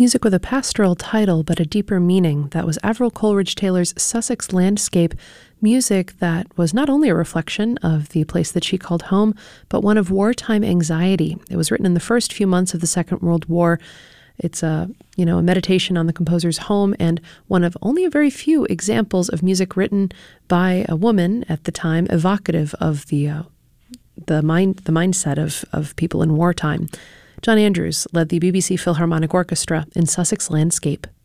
Music with a pastoral title but a deeper meaning. That was Avril Coleridge-Taylor's Sussex Landscape, music that was not only a reflection of the place that she called home, but one of wartime anxiety. It was written in the first few months of the Second World War. It's a meditation on the composer's home and one of only a very few examples of music written by a woman at the time, evocative of the mindset of people in wartime. John Andrews led the BBC Philharmonic Orchestra in Sussex Landscape.